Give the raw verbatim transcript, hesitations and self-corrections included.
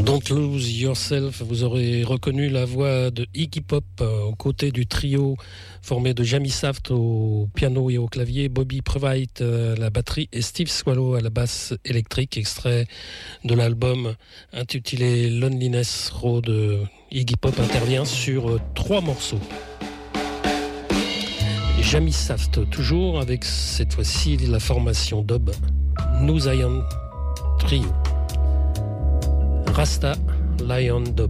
Don't Lose Yourself, vous aurez reconnu la voix de Iggy Pop euh, aux côtés du trio formé de Jamie Saft au piano et au clavier, Bobby Previte à la batterie et Steve Swallow à la basse électrique, extrait de l'album intitulé Loneliness Road. Iggy Pop intervient sur euh, trois morceaux. Jamie Saft toujours avec cette fois-ci la formation dub New Zion Trio. Rasta Lion Dub.